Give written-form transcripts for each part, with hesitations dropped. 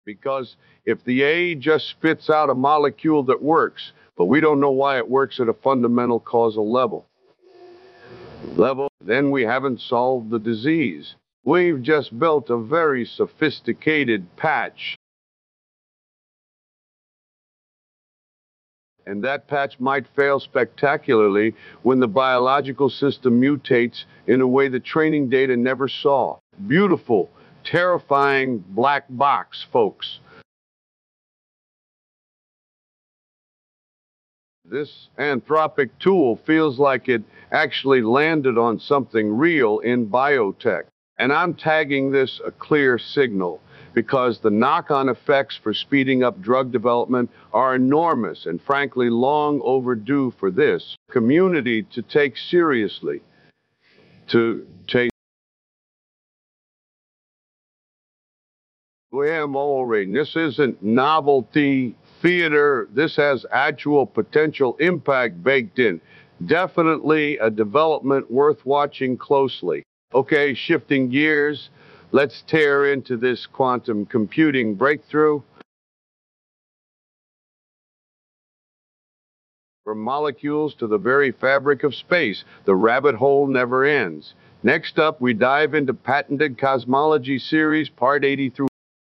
Because if the A just spits out a molecule that works, but we don't know why it works at a fundamental causal level, then we haven't solved the disease. We've just built a very sophisticated patch. And that patch might fail spectacularly when the biological system mutates in a way the training data never saw. Beautiful, terrifying black box, folks. This anthropic tool feels like it actually landed on something real in biotech. And I'm tagging this a clear signal because the knock-on effects for speeding up drug development are enormous and frankly long overdue for this community to take seriously, to take. Well, Maureen, this isn't novelty theater. This has actual potential impact baked in. Definitely a development worth watching closely. Okay, shifting gears, let's tear into this quantum computing breakthrough. From molecules to the very fabric of space, the rabbit hole never ends. Next up, we dive into Patented Cosmology Series, Part 80 through.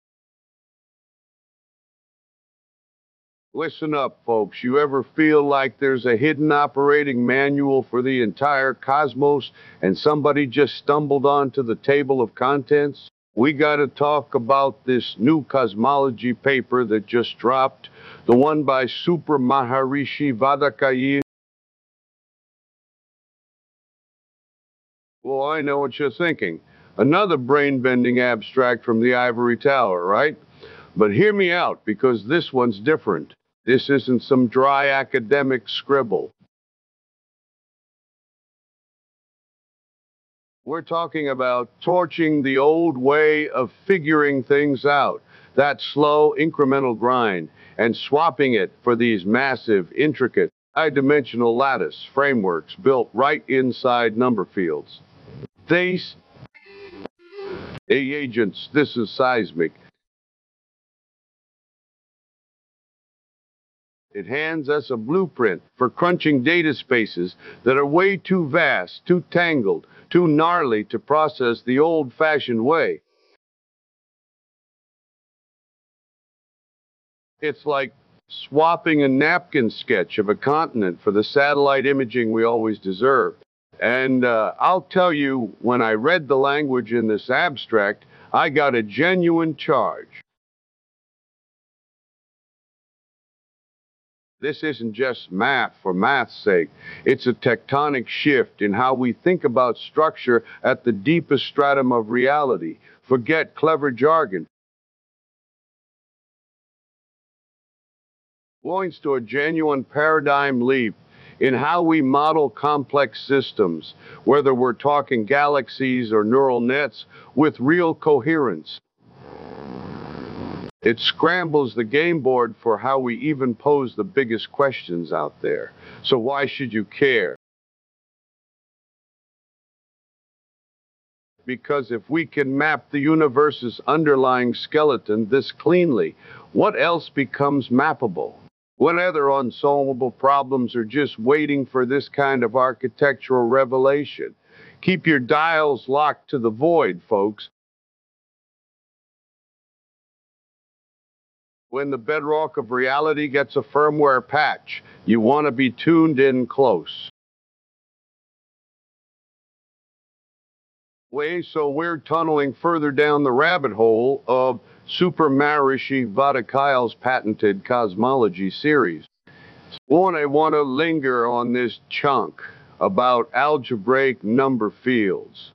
Listen up, folks. You ever feel like there's a hidden operating manual for the entire cosmos and somebody just stumbled onto the table of contents? We got to talk about this new cosmology paper that just dropped, the one by Super Maharishi Vadakaya. Well, I know what you're thinking. Another brain-bending abstract from the ivory tower, right? But hear me out, because this one's different. This isn't some dry academic scribble. We're talking about torching the old way of figuring things out, that slow incremental grind, and swapping it for these massive, intricate, high-dimensional lattice frameworks built right inside number fields. These agents, this is seismic. It hands us a blueprint for crunching data spaces that are way too vast, too tangled, too gnarly to process the old-fashioned way. It's like swapping a napkin sketch of a continent for the satellite imaging we always deserve. And I'll tell you, when I read the language in this abstract, I got a genuine charge. This isn't just math for math's sake. It's a tectonic shift in how we think about structure at the deepest stratum of reality. Forget clever jargon. Points to a genuine paradigm leap in how we model complex systems, whether we're talking galaxies or neural nets, with real coherence. It scrambles the game board for how we even pose the biggest questions out there. So why should you care? Because if we can map the universe's underlying skeleton this cleanly, what else becomes mappable? What other unsolvable problems are just waiting for this kind of architectural revelation? Keep your dials locked to the void, folks. When the bedrock of reality gets a firmware patch, you want to be tuned in close. So we're tunneling further down the rabbit hole of Super Maharishi Vadakaya's Patented Cosmology Series. I want to linger on this chunk about algebraic number fields.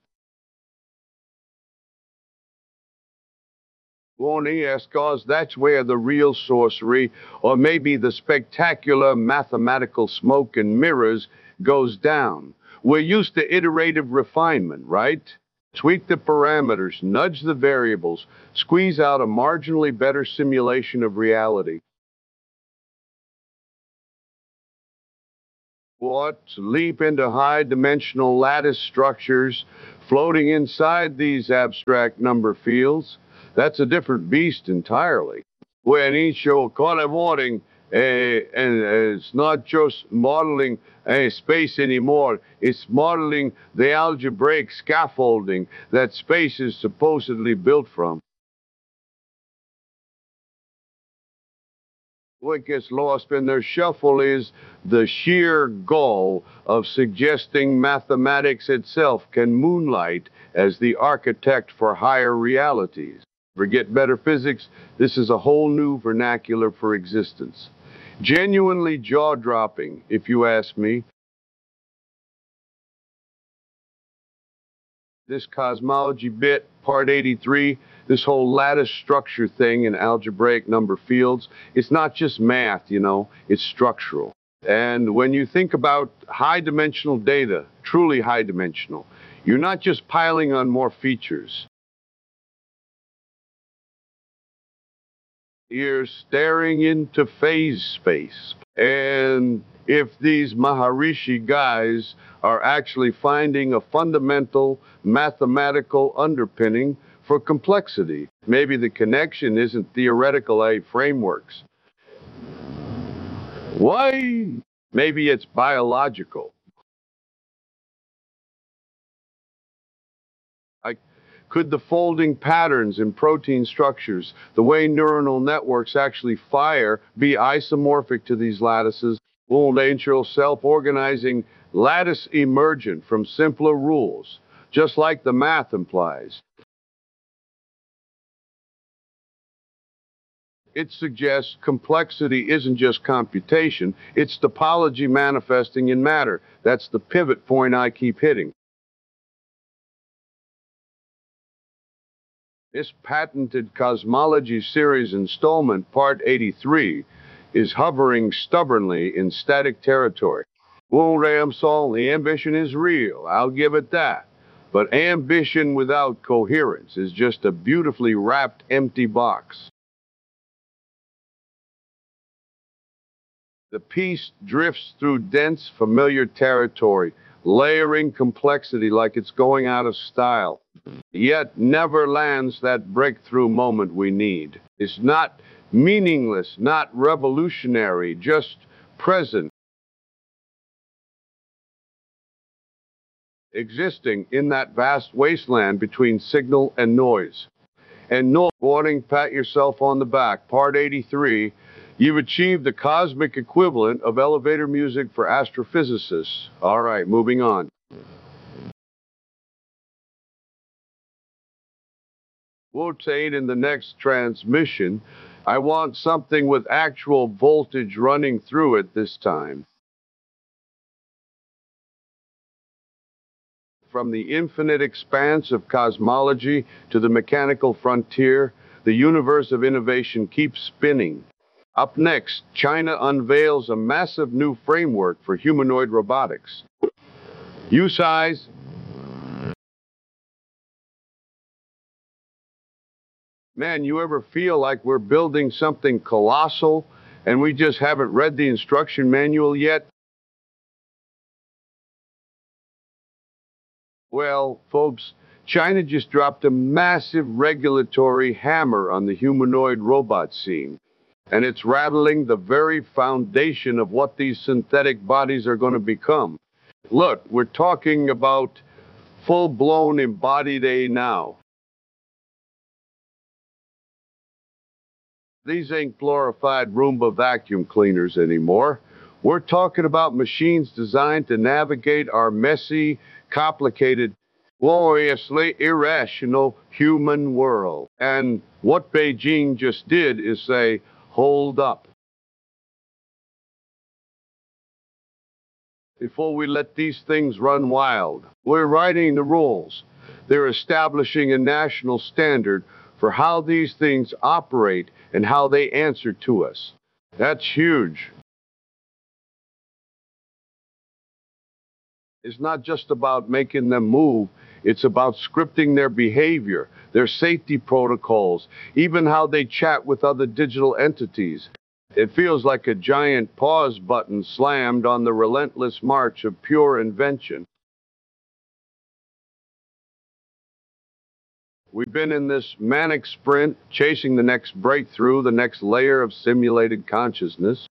Yes, cause that's where the real sorcery, or maybe the spectacular mathematical smoke and mirrors, goes down. We're used to iterative refinement, right? Tweak the parameters, nudge the variables, squeeze out a marginally better simulation of reality. Leap into high-dimensional lattice structures floating inside these abstract number fields. That's a different beast entirely. When each show collaborating, and it's not just modeling space anymore, it's modeling the algebraic scaffolding that space is supposedly built from. What gets lost in their shuffle is the sheer gall of suggesting mathematics itself can moonlight as the architect for higher realities. Forget metaphysics, this is a whole new vernacular for existence. Genuinely jaw-dropping, if you ask me. This cosmology bit, part 83, this whole lattice structure thing in algebraic number fields, it's not just math, you know, it's structural. And when you think about high-dimensional data, truly high-dimensional, you're not just piling on more features. You're staring into phase space. And if these Maharishi guys are actually finding a fundamental mathematical underpinning for complexity, maybe the connection isn't theoretical frameworks. Why? Maybe it's biological. Could the folding patterns in protein structures, the way neuronal networks actually fire, be isomorphic to these lattices? Will natural self-organizing lattice emergent from simpler rules, just like the math implies? It suggests complexity isn't just computation, it's topology manifesting in matter. That's the pivot point I keep hitting. This patented cosmology series installment, part 83, is hovering stubbornly in static territory. Well, Ramsol, the ambition is real, I'll give it that. But ambition without coherence is just a beautifully wrapped empty box. The piece drifts through dense, familiar territory, layering complexity like it's going out of style, yet never lands that breakthrough moment we need. It's not meaningless, not revolutionary, just present, existing in that vast wasteland between signal and noise. And no warning, pat yourself on the back. Part 83, you've achieved the cosmic equivalent of elevator music for astrophysicists. All right, moving on. Quotate in the next transmission, I want something with actual voltage running through it this time. From the infinite expanse of cosmology to the mechanical frontier, the universe of innovation keeps spinning. Up next, China unveils a massive new framework for humanoid robotics. U-size. Man, you ever feel like we're building something colossal and we just haven't read the instruction manual yet? Well, folks, China just dropped a massive regulatory hammer on the humanoid robot scene. And it's rattling the very foundation of what these synthetic bodies are going to become. Look, we're talking about full-blown embodied AI now. These ain't glorified Roomba vacuum cleaners anymore. We're talking about machines designed to navigate our messy, complicated, gloriously irrational human world. And what Beijing just did is say, hold up. Before we let these things run wild, we're writing the rules. They're establishing a national standard for how these things operate and how they answer to us. That's huge. It's not just about making them move, it's about scripting their behavior, their safety protocols, even how they chat with other digital entities. It feels like a giant pause button slammed on the relentless march of pure invention. We've been in this manic sprint, chasing the next breakthrough, the next layer of simulated consciousness.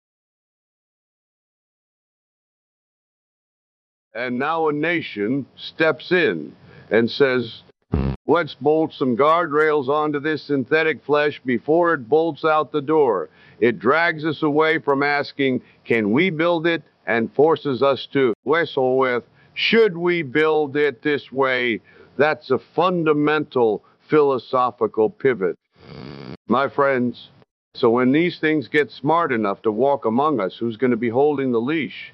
And now a nation steps in and says, let's bolt some guardrails onto this synthetic flesh before it bolts out the door. It drags us away from asking, can we build it? And forces us to wrestle with, should we build it this way? That's a fundamental philosophical pivot, my friends. So when these things get smart enough to walk among us, who's going to be holding the leash?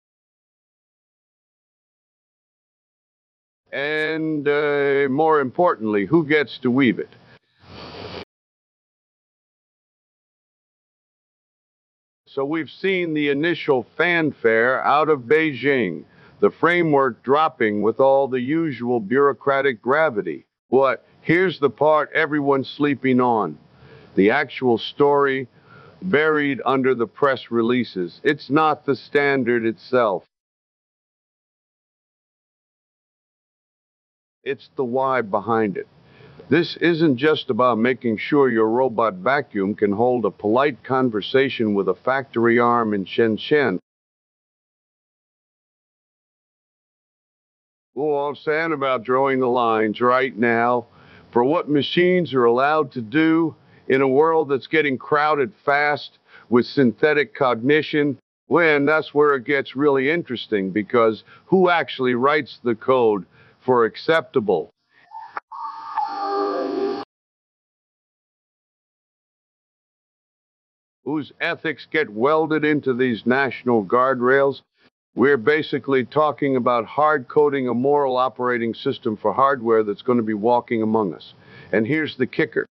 And more importantly, who gets to weave it? So we've seen the initial fanfare out of Beijing, the framework dropping with all the usual bureaucratic gravity. What? Here's the part everyone's sleeping on. The actual story buried under the press releases. It's not the standard itself. It's the why behind it. This isn't just about making sure your robot vacuum can hold a polite conversation with a factory arm in Shenzhen. Well, I'm saying about drawing the lines right now for what machines are allowed to do in a world that's getting crowded fast with synthetic cognition. When that's where it gets really interesting, because who actually writes the code for acceptable? Whose ethics get welded into these national guardrails? We're basically talking about hard coding a moral operating system for hardware that's going to be walking among us. And here's the kicker.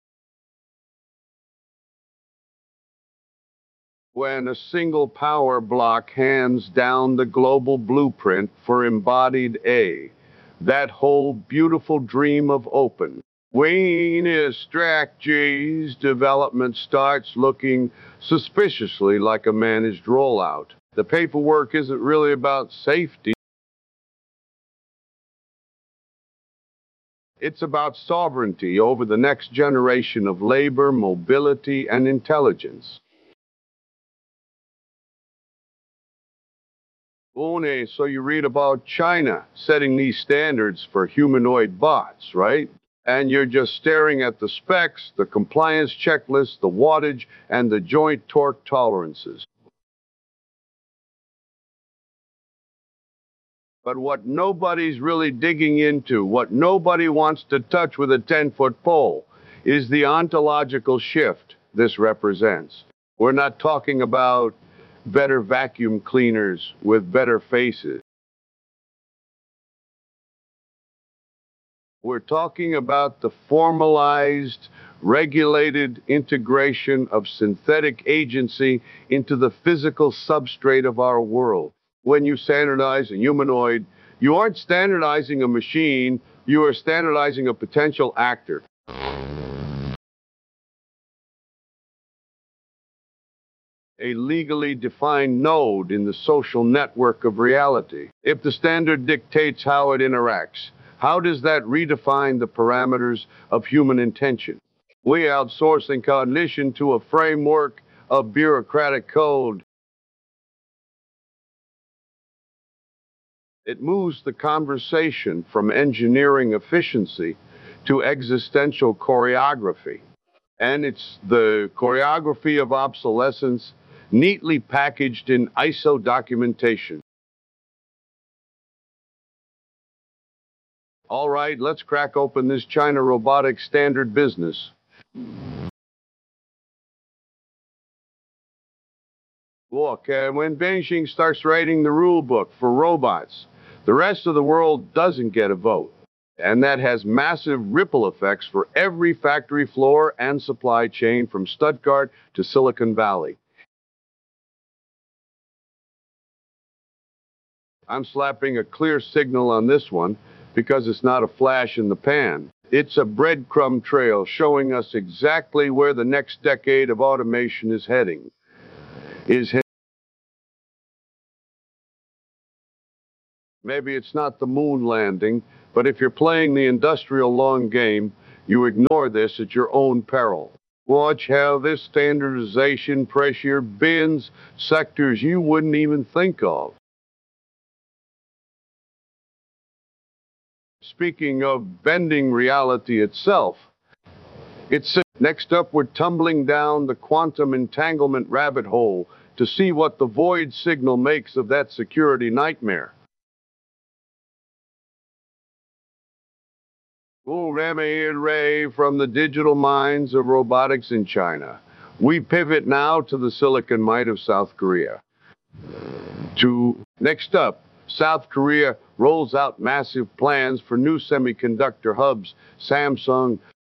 When a single power block hands down the global blueprint for embodied A, that whole beautiful dream of open, Wayne is strategies development starts looking suspiciously like a managed rollout. The paperwork isn't really about safety. It's about sovereignty over the next generation of labor, mobility, and intelligence. One, so you read about China setting these standards for humanoid bots, right? And you're just staring at the specs, the compliance checklist, the wattage, and the joint torque tolerances. But what nobody's really digging into, what nobody wants to touch with a 10-foot pole, is the ontological shift this represents. We're not talking about better vacuum cleaners with better faces. We're talking about the formalized, regulated integration of synthetic agency into the physical substrate of our world. When you standardize a humanoid, you aren't standardizing a machine, you are standardizing a potential actor. A legally defined node in the social network of reality. If the standard dictates how it interacts, how does that redefine the parameters of human intention? We outsourcing cognition to a framework of bureaucratic code. It moves the conversation from engineering efficiency to existential choreography. And it's the choreography of obsolescence neatly packaged in ISO documentation. All right, let's crack open this China robotics standard business. Look, when Beijing starts writing the rule book for robots, the rest of the world doesn't get a vote. And that has massive ripple effects for every factory floor and supply chain from Stuttgart to Silicon Valley. I'm slapping a clear signal on this one because it's not a flash in the pan. It's a breadcrumb trail showing us exactly where the next decade of automation is heading. Maybe it's not the moon landing, but if you're playing the industrial long game, You ignore this at your own peril. Watch how this standardization pressure bends sectors you wouldn't even think of. Speaking of bending reality itself, next up we're tumbling down the quantum entanglement rabbit hole to see what the void signal makes of that security nightmare. Remy and Ray from the digital minds of robotics in China. We pivot now to the silicon might of South Korea. Next up, South Korea rolls out massive plans for new semiconductor hubs. Samsung.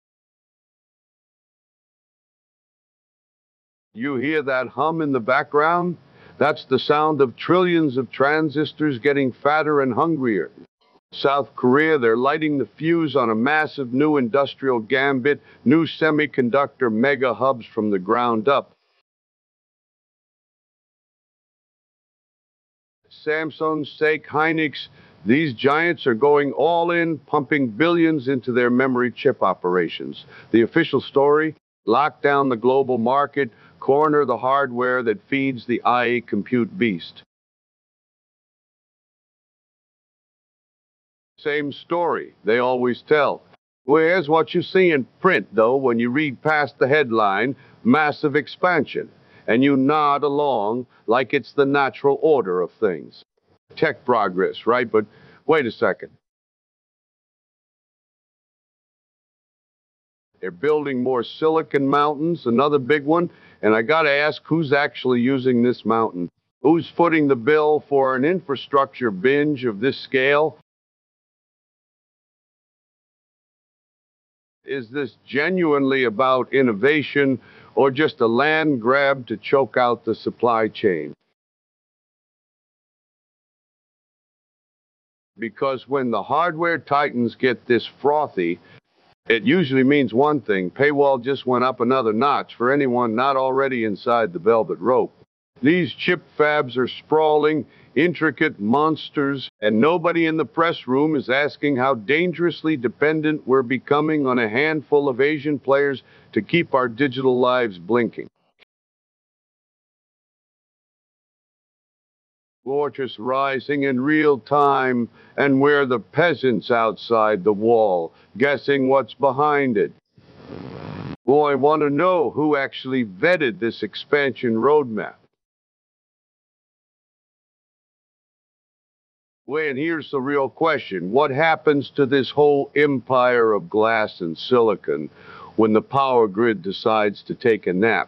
You hear that hum in the background? That's the sound of trillions of transistors getting fatter and hungrier. South Korea, they're lighting the fuse on a massive new industrial gambit, new semiconductor mega hubs from the ground up. Samsung, SK Hynix, these giants are going all in, pumping billions into their memory chip operations. The official story: lock down the global market, corner the hardware that feeds the AI compute beast. Same story they always tell. Where's what you see in print, though, when you read past the headline, massive expansion, and you nod along like it's the natural order of things. Tech progress, right? But wait a second. They're building more silicon mountains, another big one, and I gotta ask, who's actually using this mountain? Who's footing the bill for an infrastructure binge of this scale? Is this genuinely about innovation or just a land grab to choke out the supply chain? Because when the hardware titans get this frothy, it usually means one thing: paywall just went up another notch for anyone not already inside the velvet rope. These chip fabs are sprawling, intricate monsters, and nobody in the press room is asking how dangerously dependent we're becoming on a handful of Asian players to keep our digital lives blinking. Fortress rising in real time, and we're the peasants outside the wall, guessing what's behind it. Boy, I want to know who actually vetted this expansion roadmap. Well, and here's the real question. What happens to this whole empire of glass and silicon when the power grid decides to take a nap?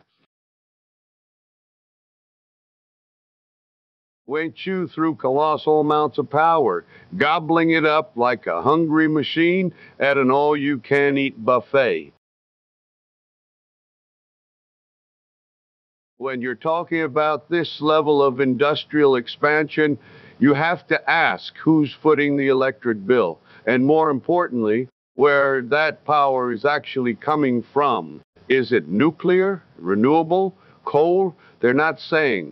We chew through colossal amounts of power, gobbling it up like a hungry machine at an all-you-can-eat buffet. When you're talking about this level of industrial expansion, you have to ask who's footing the electric bill, and more importantly, where that power is actually coming from. Is it nuclear, renewable, coal? They're not saying.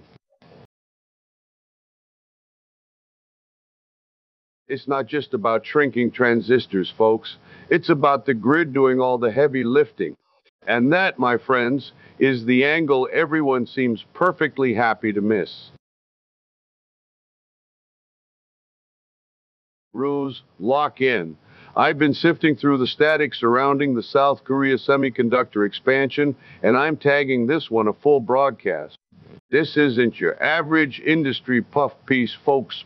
It's not just about shrinking transistors, folks. It's about the grid doing all the heavy lifting. And that, my friends, is the angle everyone seems perfectly happy to miss. Ruse, lock in. I've been sifting through the static surrounding the South Korea semiconductor expansion, and I'm tagging this one a full broadcast. This isn't your average industry puff piece, folks.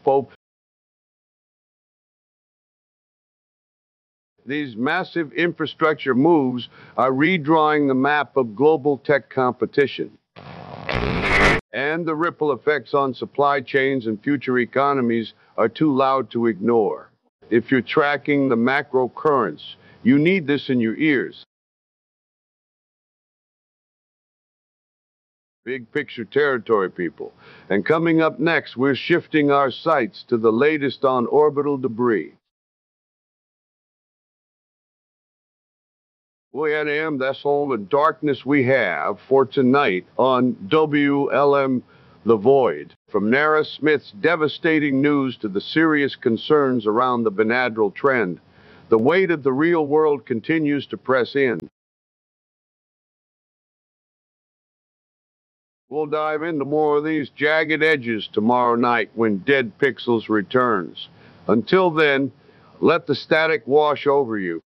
These massive infrastructure moves are redrawing the map of global tech competition. And the ripple effects on supply chains and future economies are too loud to ignore. If you're tracking the macro currents, you need this in your ears. Big picture territory, people. And coming up next, we're shifting our sights to the latest on orbital debris. Well, AM, that's all the darkness we have for tonight on WLM The Void. From Nara Smith's devastating news to the serious concerns around the Benadryl trend, The weight of the real world continues to press in. We'll dive into more of these jagged edges tomorrow night when Dead Pixels returns. Until then, let the static wash over you.